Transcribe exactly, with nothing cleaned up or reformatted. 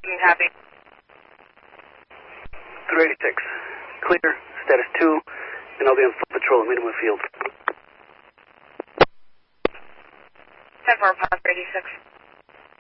parking, copy. three eighty-six. Clear, status two, and I'll be on foot patrol at Minimum Field. ten four, Pond eighty-six.